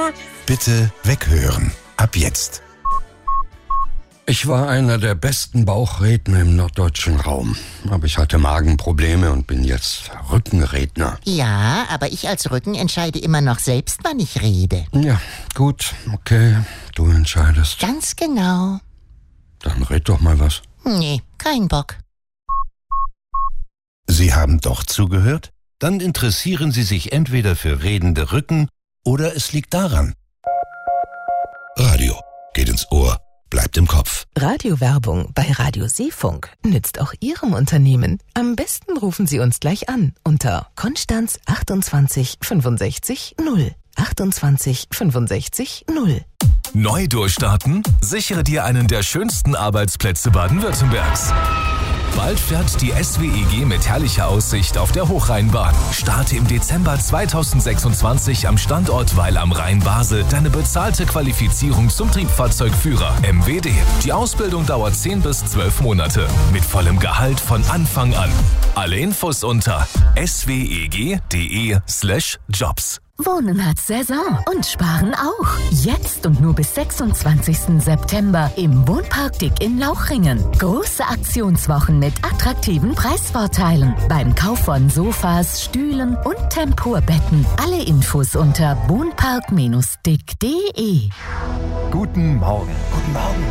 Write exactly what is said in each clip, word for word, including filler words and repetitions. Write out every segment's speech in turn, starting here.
Bitte weghören. Ab jetzt. Ich war einer der besten Bauchredner im norddeutschen Raum. Aber ich hatte Magenprobleme und bin jetzt Rückenredner. Ja, aber ich als Rücken entscheide immer noch selbst, wann ich rede. Ja, gut, okay, du entscheidest. Ganz genau. Dann red doch mal was. Nee, kein Bock. Sie haben doch zugehört? Dann interessieren Sie sich entweder für redende Rücken oder es liegt daran. Radio geht ins Ohr, bleibt im Kopf. Radiowerbung bei Radio Seefunk nützt auch Ihrem Unternehmen. Am besten rufen Sie uns gleich an unter Konstanz achtundzwanzig fünfundsechzig null. achtundzwanzig fünfundsechzig null. Neu durchstarten? Sichere dir einen der schönsten Arbeitsplätze Baden-Württembergs. Bald fährt die S W E G mit herrlicher Aussicht auf der Hochrheinbahn. Starte im Dezember zweitausendsechsundzwanzig am Standort Weil am Rhein Basel deine bezahlte Qualifizierung zum Triebfahrzeugführer M W D. Die Ausbildung dauert zehn bis zwölf Monate mit vollem Gehalt von Anfang an. Alle Infos unter sweg.de slash jobs. Wohnen hat Saison und Sparen auch. Jetzt und nur bis sechsundzwanzigsten September im Wohnpark Dick in Lauchringen. Große Aktionswochen mit attraktiven Preisvorteilen. Beim Kauf von Sofas, Stühlen und Tempurbetten. Alle Infos unter wohnpark dick punkt de. Guten Morgen. Guten Morgen.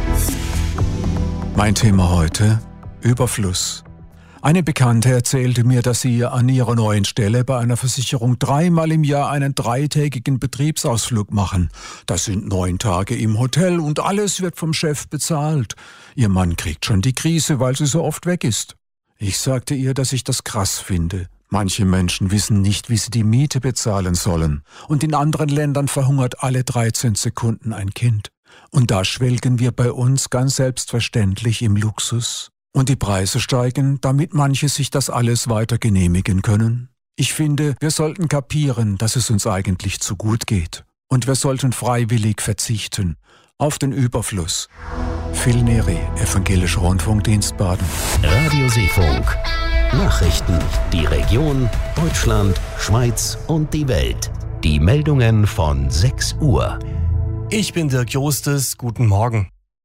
Mein Thema heute: Überfluss. Eine Bekannte erzählte mir, dass sie an ihrer neuen Stelle bei einer Versicherung dreimal im Jahr einen dreitägigen Betriebsausflug machen. Das sind neun Tage im Hotel und alles wird vom Chef bezahlt. Ihr Mann kriegt schon die Krise, weil sie so oft weg ist. Ich sagte ihr, dass ich das krass finde. Manche Menschen wissen nicht, wie sie die Miete bezahlen sollen. Und in anderen Ländern verhungert alle dreizehn Sekunden ein Kind. Und da schwelgen wir bei uns ganz selbstverständlich im Luxus. Und die Preise steigen, damit manche sich das alles weiter genehmigen können. Ich finde, wir sollten kapieren, dass es uns eigentlich zu gut geht. Und wir sollten freiwillig verzichten auf den Überfluss. Phil Neri, Evangelischer Rundfunkdienst Baden. Radio Seefunk. Nachrichten, die Region, Deutschland, Schweiz und die Welt. Die Meldungen von sechs Uhr. Ich bin Dirk Jostes, guten Morgen.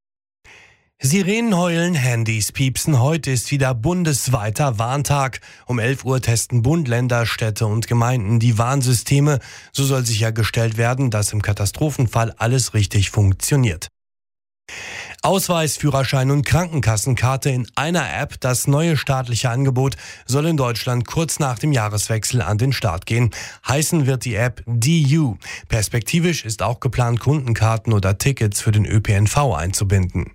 Sirenen heulen, Handys piepsen. Heute ist wieder bundesweiter Warntag. Um elf Uhr testen Bund, Länder, Städte und Gemeinden die Warnsysteme. So soll sichergestellt werden, dass im Katastrophenfall alles richtig funktioniert. Ausweis, Führerschein und Krankenkassenkarte in einer App. Das neue staatliche Angebot soll in Deutschland kurz nach dem Jahreswechsel an den Start gehen. Heißen wird die App D U. Perspektivisch ist auch geplant, Kundenkarten oder Tickets für den Ö P N V einzubinden.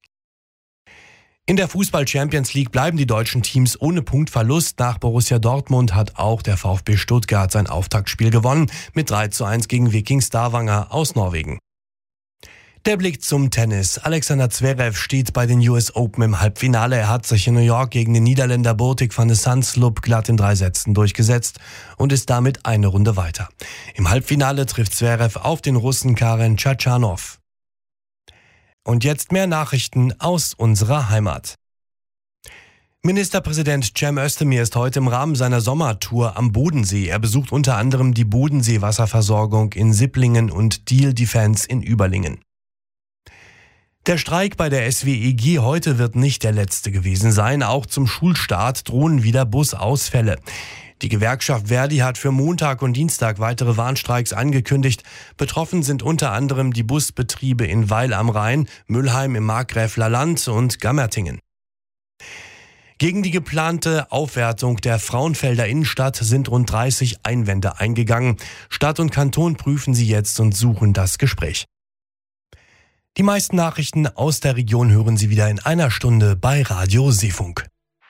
In der Fußball-Champions League bleiben die deutschen Teams ohne Punktverlust. Nach Borussia Dortmund hat auch der VfB Stuttgart sein Auftaktspiel gewonnen mit drei zu eins gegen Viking Stavanger aus Norwegen. Der Blick zum Tennis. Alexander Zverev steht bei den U S Open im Halbfinale. Er hat sich in New York gegen den Niederländer Botic van de Zandschulp glatt in drei Sätzen durchgesetzt und ist damit eine Runde weiter. Im Halbfinale trifft Zverev auf den Russen Karen Khachanov. Und jetzt mehr Nachrichten aus unserer Heimat. Ministerpräsident Cem Özdemir ist heute im Rahmen seiner Sommertour am Bodensee. Er besucht unter anderem die Bodensee-Wasserversorgung in Sipplingen und Deal Defense in Überlingen. Der Streik bei der S W E G heute wird nicht der letzte gewesen sein. Auch zum Schulstart drohen wieder Busausfälle. Die Gewerkschaft Verdi hat für Montag und Dienstag weitere Warnstreiks angekündigt. Betroffen sind unter anderem die Busbetriebe in Weil am Rhein, Müllheim im Markgräfler Land und Gammertingen. Gegen die geplante Aufwertung der Frauenfelder Innenstadt sind rund dreißig Einwände eingegangen. Stadt und Kanton prüfen sie jetzt und suchen das Gespräch. Die meisten Nachrichten aus der Region hören Sie wieder in einer Stunde bei Radio Seefunk.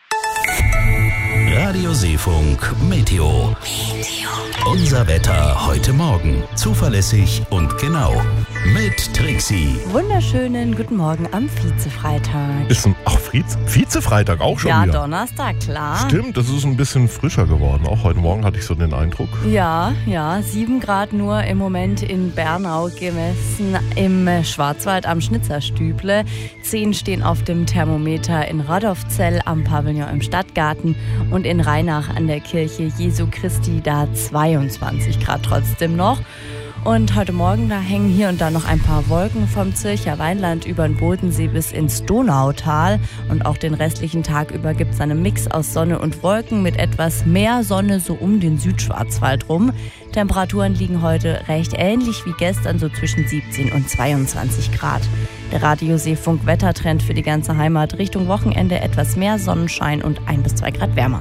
Radio Seefunk Meteo. Meteo. Unser Wetter heute Morgen. Zuverlässig und genau. Mit Trixie. Wunderschönen guten Morgen am Vizefreitag. Ist ein, ach, Vize, Vizefreitag auch schon ja, wieder? Ja, Donnerstag, klar. Stimmt, das ist ein bisschen frischer geworden. Auch heute Morgen hatte ich so den Eindruck. Ja, ja, sieben Grad nur im Moment in Bernau gemessen, im Schwarzwald am Schnitzerstüble. Zehn stehen auf dem Thermometer in Radolfzell am Pavillon im Stadtgarten und in Rheinach an der Kirche Jesu Christi da zweiundzwanzig Grad trotzdem noch. Und heute Morgen, da hängen hier und da noch ein paar Wolken vom Zürcher Weinland über den Bodensee bis ins Donautal. Und auch den restlichen Tag über gibt es einen Mix aus Sonne und Wolken mit etwas mehr Sonne so um den Südschwarzwald rum. Temperaturen liegen heute recht ähnlich wie gestern, so zwischen siebzehn und zweiundzwanzig Grad. Der Radioseefunk-Wettertrend für die ganze Heimat: Richtung Wochenende etwas mehr Sonnenschein und ein bis zwei Grad wärmer.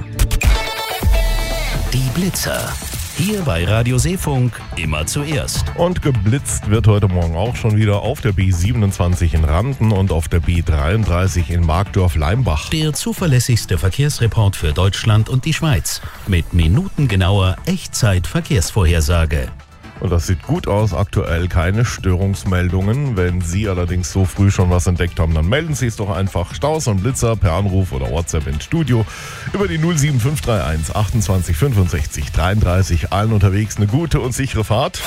Die Blitzer. Hier bei Radio Seefunk immer zuerst. Und geblitzt wird heute Morgen auch schon wieder auf der B siebenundzwanzig in Randen und auf der B dreiunddreißig in Markdorf-Leimbach. Der zuverlässigste Verkehrsreport für Deutschland und die Schweiz. Mit minutengenauer Echtzeit-Verkehrsvorhersage. Und das sieht gut aus, aktuell keine Störungsmeldungen. Wenn Sie allerdings so früh schon was entdeckt haben, dann melden Sie es doch einfach. Staus und Blitzer per Anruf oder WhatsApp ins Studio über die null sieben fünf drei eins achtundzwanzig fünfundsechzig dreiunddreißig. Allen unterwegs eine gute und sichere Fahrt.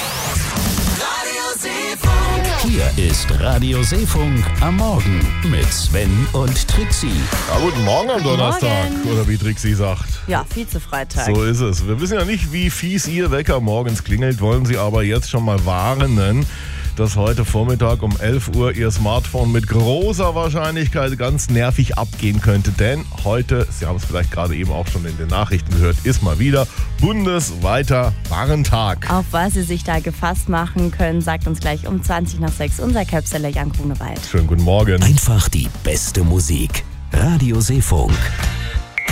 Hier ist Radio Seefunk am Morgen mit Sven und Trixie. Ja, guten Morgen am Donnerstag, Morgen. Oder wie Trixie sagt. Ja, Vize-Freitag. So ist es. Wir wissen ja nicht, wie fies Ihr Wecker morgens klingelt, wollen Sie aber jetzt schon mal warnen, dass heute Vormittag um elf Uhr Ihr Smartphone mit großer Wahrscheinlichkeit ganz nervig abgehen könnte. Denn heute, Sie haben es vielleicht gerade eben auch schon in den Nachrichten gehört, ist mal wieder bundesweiter Warntag. Auf was Sie sich da gefasst machen können, sagt uns gleich um zwanzig nach sechs unser Köpseler Jan Grunewald. Schönen guten Morgen. Einfach die beste Musik. Radio Seefunk.